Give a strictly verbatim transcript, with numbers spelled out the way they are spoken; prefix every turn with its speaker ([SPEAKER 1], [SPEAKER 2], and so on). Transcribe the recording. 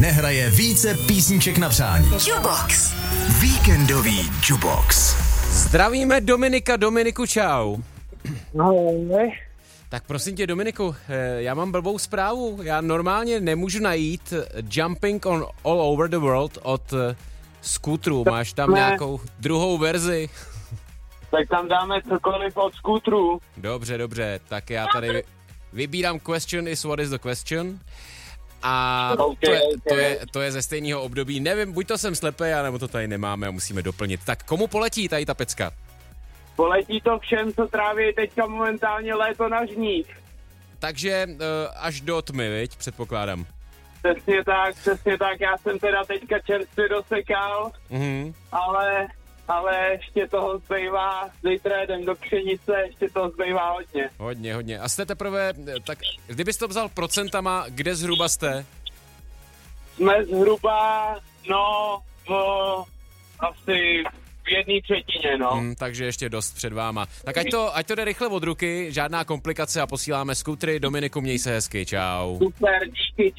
[SPEAKER 1] nehraje více písniček na přání.
[SPEAKER 2] Jukebox.
[SPEAKER 1] Víkendový Jukebox.
[SPEAKER 3] Zdravíme Dominika. Dominiku, čau.
[SPEAKER 4] Ahoj.
[SPEAKER 3] Tak prosím tě, Dominiku, já mám blbou zprávu. Já normálně nemůžu najít Jumping on All Over the World od Scootru. Máš tam
[SPEAKER 4] ne.
[SPEAKER 3] nějakou druhou verzi?
[SPEAKER 4] Tak tam dáme cokoliv od Scootru.
[SPEAKER 3] Dobře, dobře. Tak já tady vybírám Question is what is the question. A
[SPEAKER 4] Okay,
[SPEAKER 3] to, je,
[SPEAKER 4] okay.
[SPEAKER 3] to, je, to je ze stejného období. Nevím, buď to jsem slepej, nebo to tady nemáme a musíme doplnit. Tak komu poletí tady ta pecka?
[SPEAKER 4] Poletí to všem, co tráví teďka momentálně léto na žních.
[SPEAKER 3] Takže uh, až do tmy, viď? Předpokládám.
[SPEAKER 4] Přesně tak, přesně tak. Já jsem teda teďka čerstvě dosekal,
[SPEAKER 3] Mhm.
[SPEAKER 4] ale, ale ještě toho zbývá. Zítra jdem do Pšenice, ještě toho zbývá hodně.
[SPEAKER 3] Hodně, hodně. A jste teprve, tak kdybys to vzal procentama, kde zhruba jste?
[SPEAKER 4] Jsme zhruba, no, v, asi v jedné třetině, no.
[SPEAKER 3] Hmm, takže ještě dost před váma. Tak ať to, ať to jde rychle od ruky, žádná komplikace a posíláme skutry. Dominiku, měj se hezky, čau.
[SPEAKER 4] Super, díky,